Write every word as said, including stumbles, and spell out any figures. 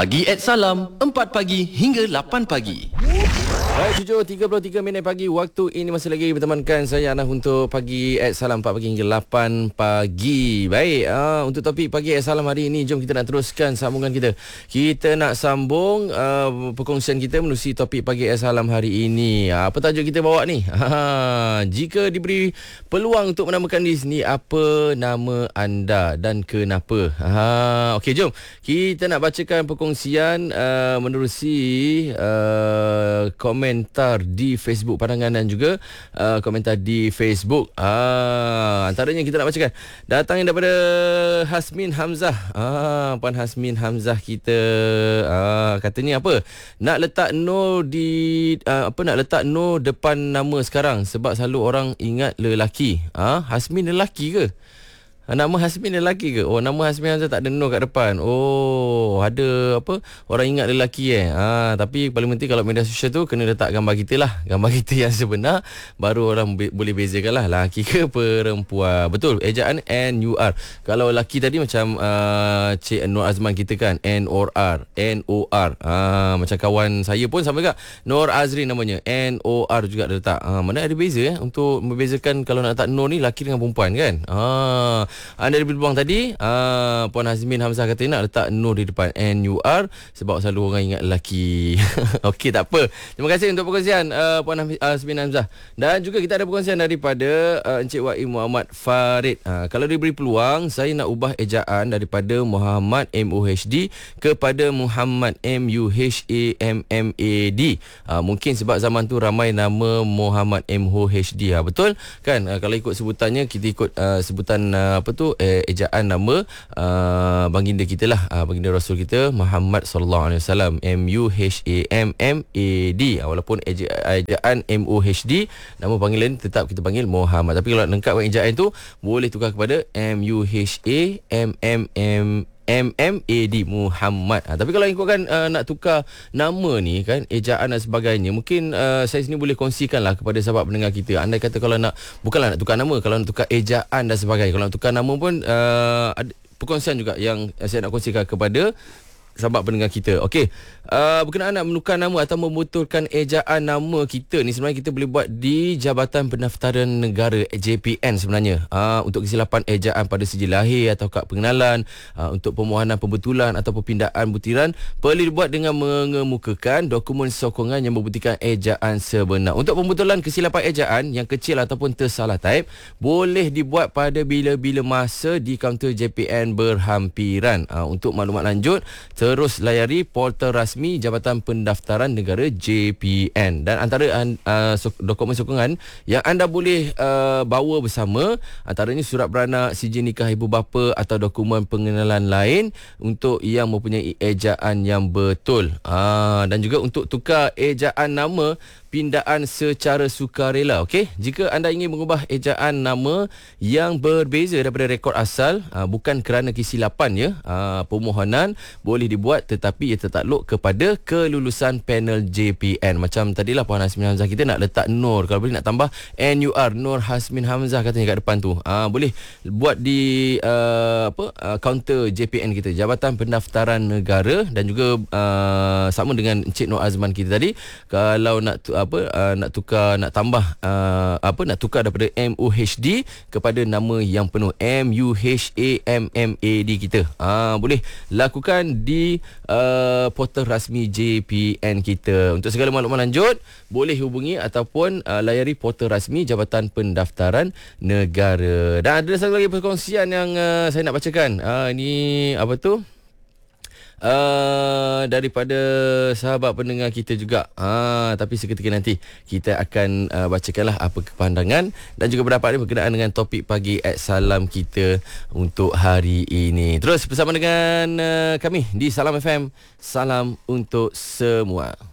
Pagi at Salam, empat pagi hingga lapan pagi. Baik, tujuh tiga puluh tiga minit pagi. Waktu ini masih lagi bertemankan saya Anas untuk Pagi at Salam, empat pagi hingga lapan pagi. Baik, uh, untuk topik Pagi at Salam hari ini, jom kita nak teruskan sambungan kita. Kita nak sambung uh, perkongsian kita menerusi topik Pagi at Salam hari ini. Uh, apa tajuk kita bawa ni? Ha, jika diberi peluang untuk menamakan diri sendiri, apa nama anda dan kenapa? Ha, okey, jom kita nak bacakan perkongsian uh, menerusi uh, komentar di Facebook Pandangan dan juga uh, komentar di Facebook. Ah, antaranya kita nak bacakan datangnya daripada Hasmin Hamzah. Ah, Puan Hasmin Hamzah kita ah, katanya apa? Nak letak no di uh, apa nak letak no depan nama sekarang sebab selalu orang ingat lelaki. Ah, Hasmin lelaki ke? Nama Hasmin lelaki ke? Oh, nama Hasmin Hamzah tak ada no kat depan. Oh, ada apa? Orang ingat lelaki eh. Ha, tapi paling penting kalau media sosial tu kena letak gambar kita lah. Gambar kita yang sebenar, baru orang be- boleh bezakan lah lelaki ke perempuan. Betul, ejaan N U R. Kalau lelaki tadi macam uh, Cik Nur Azman kita kan, N O R, N O R. Ha, macam kawan saya pun sama juga, Nur Azrin namanya, N O R juga letak. Ha, mana ada beza eh untuk membezakan kalau nak letak no ni lelaki dengan perempuan kan. Ha, anda diberi peluang tadi, uh, Puan Hasmin Hamzah kata nak letak no di depan N U R sebab selalu orang ingat lelaki. Okey, tak apa. Terima kasih untuk perkongsian uh, Puan Hasmin Hamzah. Dan juga kita ada perkongsian daripada uh, Encik Wahid Muhammad Farid. Uh, kalau diberi peluang, saya nak ubah ejaan daripada Muhammad M O H D kepada Muhammad M U H A M M A D. Uh, mungkin sebab zaman tu ramai nama Muhammad M O H D. Uh, betul kan? Uh, kalau ikut sebutannya, kita ikut uh, sebutan uh, apa tu eh, ejaan nama uh, baginda kita lah, uh, baginda Rasul kita Muhammad sallallahu alaihi wasallam, M U H A M M A D. uh, walaupun eja, ejaan M O H D, nama panggilan tetap kita panggil Muhammad, tapi kalau lengkapkan ejaan tu boleh tukar kepada M U H A M M M M M A D, Muhammad. Ha, tapi kalau ikutkan uh, nak tukar nama ni kan, ejaan dan sebagainya, mungkin uh, saya sini boleh kongsikan lah kepada sahabat pendengar kita. Andai kata kalau nak, bukanlah nak tukar nama, kalau nak tukar ejaan dan sebagainya, kalau nak tukar nama pun uh, ada perkongsian juga yang saya nak kongsikan kepada sahabat pendengar kita. Okey, uh, berkenaan nak menukar nama atau membetulkan ejaan nama kita ni, sebenarnya kita boleh buat di Jabatan Pendaftaran Negara J P N sebenarnya. Uh, untuk kesilapan ejaan pada sijil lahir atau kad pengenalan, uh, untuk permohonan pembetulan atau perpindahan butiran, perlu dibuat dengan mengemukakan dokumen sokongan yang membuktikan ejaan sebenar. Untuk pembetulan kesilapan ejaan yang kecil ataupun tersalah type, boleh dibuat pada bila-bila masa di kaunter J P N berhampiran. Uh, untuk maklumat lanjut, terus layari portal rasmi Jabatan Pendaftaran Negara J P N. Dan antara uh, dokumen sokongan yang anda boleh uh, bawa bersama, antaranya surat beranak, sijil nikah ibu bapa atau dokumen pengenalan lain untuk yang mempunyai ejaan yang betul. Uh, dan juga untuk tukar ejaan nama, pindaan secara sukarela. Okey, jika anda ingin mengubah ejaan nama yang berbeza daripada rekod asal, aa, bukan kerana kesilapan ya, aa, permohonan boleh dibuat tetapi ia tertakluk kepada kelulusan panel J P N. Macam tadilah Puan Hasmin Hamzah kita nak letak Nur, kalau boleh nak tambah N U R, Nur Hasmin Hamzah katanya kat depan tu. Aa, boleh buat di aa, apa aa, kaunter J P N kita, Jabatan Pendaftaran Negara. Dan juga aa, sama dengan Encik Nur Azman kita tadi, kalau nak tu, apa uh, nak tukar, nak tambah uh, apa nak tukar daripada M O H D kepada nama yang penuh M U H A M M A D kita, uh, boleh lakukan di uh, portal rasmi J P N kita. Untuk segala maklumat lanjut, boleh hubungi ataupun uh, layari portal rasmi Jabatan Pendaftaran Negara. Dan ada satu lagi perkongsian yang uh, saya nak bacakan. Uh, ini apa tu? Uh, daripada sahabat pendengar kita juga. uh, Tapi seketika nanti kita akan uh, bacakanlah apa kepandangan dan juga pendapat dia berkenaan dengan topik Pagi at Salam kita untuk hari ini. Terus bersama dengan uh, kami di Salam F M. Salam untuk semua.